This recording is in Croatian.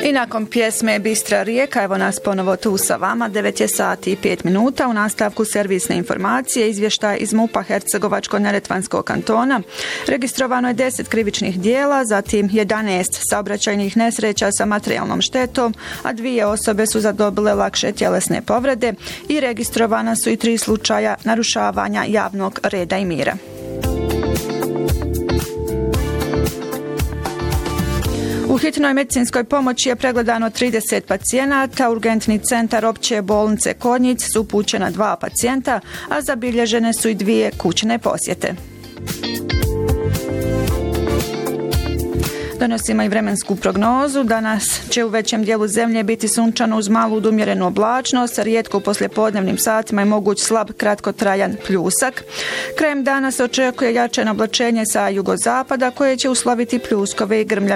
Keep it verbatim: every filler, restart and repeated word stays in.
I nakon pjesme Bistra rijeka, evo nas ponovo tu sa vama, devet je sati i pet minuta, u nastavku servisne informacije, izvještaj iz MUP-a Hercegovačko-neretvanskog kantona. Registrovano je deset krivičnih dijela, zatim jedanaest saobraćajnih nesreća sa materijalnom štetom, a dvije osobe su zadobile lakše tjelesne povrede i registrovana su i tri slučaja narušavanja javnog reda i mira. U hitnoj medicinskoj pomoći je pregledano trideset pacijenata, urgentni centar opće bolnice Konjic su upućena dva pacijenta, a zabilježene su i dvije kućne posjete. Donosimo i vremensku prognozu. Danas će u većem dijelu zemlje biti sunčano uz malu umjerenu oblačnost, rijetko u poslijepodnevnim satima je moguć slab kratkotrajan pljusak. Krajem dana se očekuje jačeno oblačenje sa jugozapada koje će usloviti pljuskove i grmljav